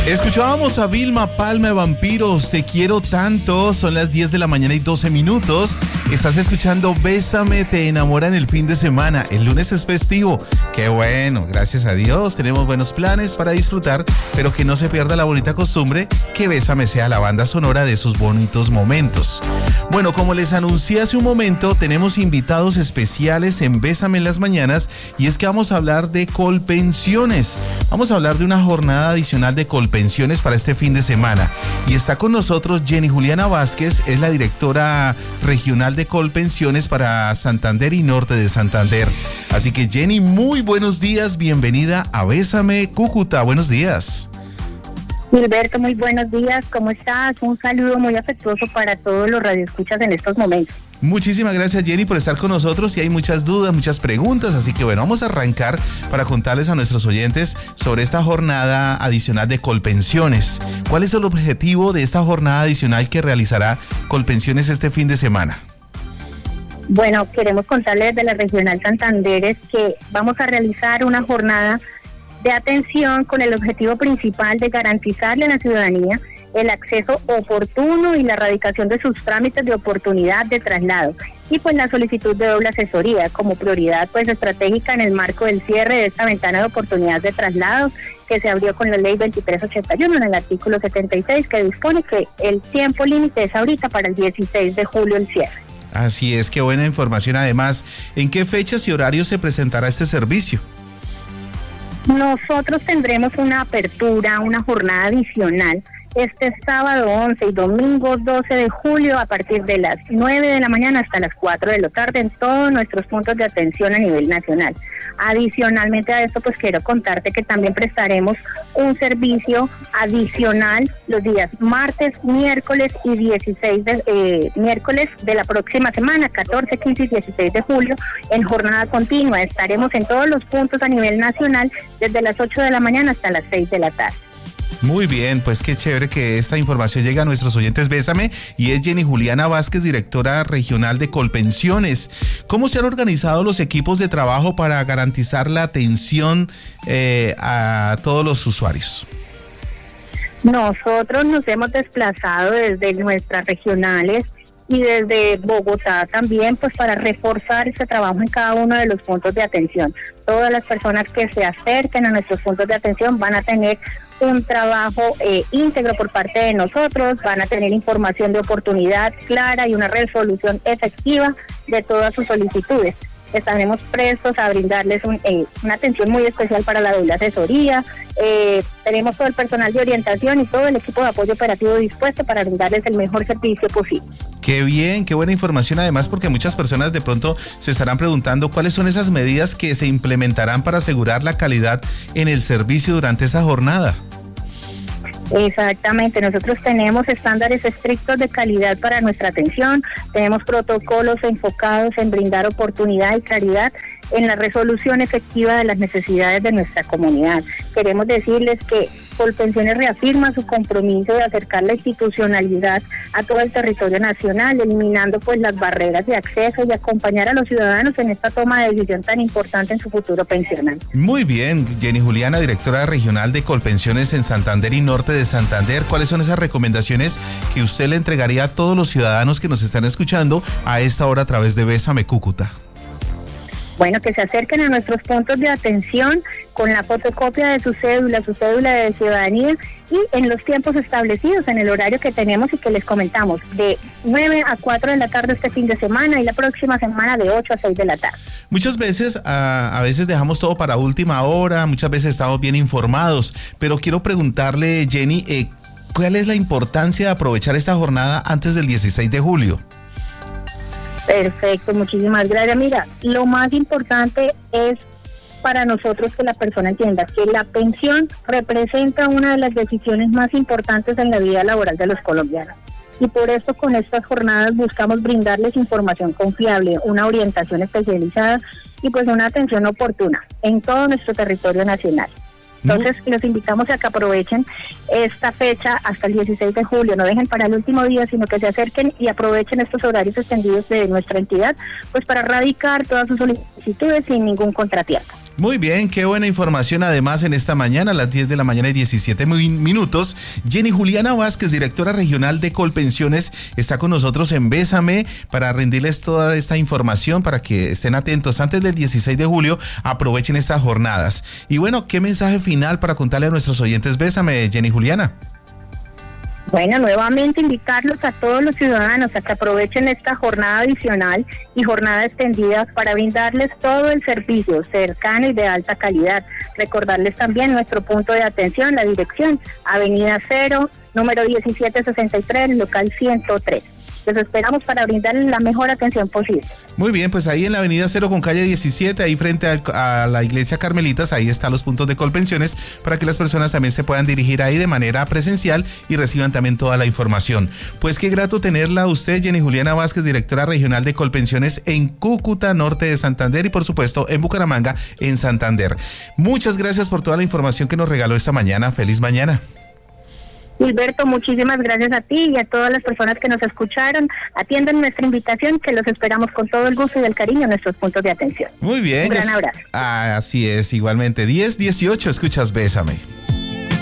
Escuchábamos a Vilma Palma de Vampiros, Te quiero tanto. Son las 10 de la mañana y 12 minutos. Estás escuchando Bésame, te enamora en el fin de semana. El lunes es festivo. Qué bueno, gracias a Dios. Tenemos buenos planes para disfrutar, pero que no se pierda la bonita costumbre que Bésame sea la banda sonora de esos bonitos momentos. Bueno, como les anuncié hace un momento, tenemos invitados especiales en Bésame en las mañanas, y es que vamos a hablar de Colpensiones. Vamos a hablar de una jornada adicional de Colpensiones para este fin de semana. Y está con nosotros Jenny Juliana Vázquez, es la directora regional de Colpensiones para Santander y Norte de Santander. Así que Jenny, muy buenos días, bienvenida a Bésame Cúcuta. Buenos días. Gilberto, muy buenos días, ¿cómo estás? Un saludo muy afectuoso para todos los radioescuchas en estos momentos. Muchísimas gracias, Jenny, por estar con nosotros, y hay muchas dudas, muchas preguntas, así que bueno, vamos a arrancar para contarles a nuestros oyentes sobre esta jornada adicional de Colpensiones. ¿Cuál es el objetivo de esta jornada adicional que realizará Colpensiones este fin de semana? Bueno, queremos contarles de la Regional Santander que vamos a realizar una jornada de atención con el objetivo principal de garantizarle a la ciudadanía el acceso oportuno y la erradicación de sus trámites de oportunidad de traslado, y pues la solicitud de doble asesoría como prioridad pues estratégica en el marco del cierre de esta ventana de oportunidad de traslado que se abrió con la ley 2381 en el artículo 76, que dispone que el tiempo límite es ahorita para el 16 de julio el cierre. Así es, qué buena información. Además, ¿en qué fechas y horarios se presentará este servicio? Nosotros tendremos una apertura, una jornada adicional este sábado 11 y domingo 12 de julio a partir de las 9 de la mañana hasta las 4 de la tarde en todos nuestros puntos de atención a nivel nacional. Adicionalmente a esto, pues quiero contarte que también prestaremos un servicio adicional los días martes, miércoles y 16 de miércoles de la próxima semana, 14, 15 y 16 de julio, en jornada continua. Estaremos en todos los puntos a nivel nacional desde las 8 de la mañana hasta las 6 de la tarde. Muy bien, pues qué chévere que esta información llegue a nuestros oyentes. Bésame, y es Jenny Juliana Vázquez, directora regional de Colpensiones. ¿Cómo se han organizado los equipos de trabajo para garantizar la atención a todos los usuarios? Nosotros nos hemos desplazado desde nuestras regionales y desde Bogotá también, pues para reforzar ese trabajo en cada uno de los puntos de atención. Todas las personas que se acerquen a nuestros puntos de atención van a tener un trabajo íntegro por parte de nosotros, van a tener información de oportunidad clara y una resolución efectiva de todas sus solicitudes. Estaremos prestos a brindarles una atención muy especial para la doble asesoría. Tenemos todo el personal de orientación y todo el equipo de apoyo operativo dispuesto para brindarles el mejor servicio posible. Qué bien, qué buena información, además, porque muchas personas de pronto se estarán preguntando cuáles son esas medidas que se implementarán para asegurar la calidad en el servicio durante esa jornada. Exactamente, nosotros tenemos estándares estrictos de calidad para nuestra atención, tenemos protocolos enfocados en brindar oportunidad y claridad en la resolución efectiva de las necesidades de nuestra comunidad. Queremos decirles que Colpensiones reafirma su compromiso de acercar la institucionalidad a todo el territorio nacional, eliminando pues las barreras de acceso y acompañar a los ciudadanos en esta toma de decisión tan importante en su futuro pensional. Muy bien, Jenny Juliana, directora regional de Colpensiones en Santander y Norte de Santander. ¿Cuáles son esas recomendaciones que usted le entregaría a todos los ciudadanos que nos están escuchando a esta hora a través de Bésame Cúcuta? Bueno, que se acerquen a nuestros puntos de atención con la fotocopia de su cédula de ciudadanía, y en los tiempos establecidos, en el horario que tenemos y que les comentamos, de 9 a 4 de la tarde este fin de semana y la próxima semana de 8 a 6 de la tarde. Muchas veces, a veces dejamos todo para última hora, muchas veces estamos bien informados, pero quiero preguntarle, Jenny, ¿cuál es la importancia de aprovechar esta jornada antes del 16 de julio? Perfecto, muchísimas gracias. Mira, lo más importante es para nosotros que la persona entienda que la pensión representa una de las decisiones más importantes en la vida laboral de los colombianos. Y por eso con estas jornadas buscamos brindarles información confiable, una orientación especializada y pues una atención oportuna en todo nuestro territorio nacional. Entonces, los invitamos a que aprovechen esta fecha hasta el 16 de julio, no dejen para el último día, sino que se acerquen y aprovechen estos horarios extendidos de nuestra entidad, pues para radicar todas sus solicitudes sin ningún contratiempo. Muy bien, qué buena información. Además, en esta mañana, a las 10 de la mañana y 17 minutos, Jenny Juliana Vázquez, directora regional de Colpensiones, está con nosotros en Bésame para rendirles toda esta información para que estén atentos. Antes del 16 de julio, aprovechen estas jornadas. Y bueno, ¿qué mensaje final para contarle a nuestros oyentes? Bésame, Jenny Juliana. Bueno, nuevamente invitarlos a todos los ciudadanos a que aprovechen esta jornada adicional y jornada extendida para brindarles todo el servicio cercano y de alta calidad. Recordarles también nuestro punto de atención, la dirección, Avenida 0, número 1763, local 103. Los esperamos para brindarles la mejor atención posible. Muy bien, pues ahí en la avenida 0 con calle 17, ahí frente a la iglesia Carmelitas, ahí están los puntos de Colpensiones para que las personas también se puedan dirigir ahí de manera presencial y reciban también toda la información. Pues qué grato tenerla a usted, Jenny Juliana Vázquez, directora regional de Colpensiones en Cúcuta, norte de Santander, y por supuesto en Bucaramanga, en Santander. Muchas gracias por toda la información que nos regaló esta mañana. Feliz mañana. Gilberto, muchísimas gracias a ti y a todas las personas que nos escucharon. Atiendan nuestra invitación, que los esperamos con todo el gusto y el cariño en nuestros puntos de atención. Muy bien. Un gran abrazo. Así es, igualmente. 10:18, escuchas Bésame.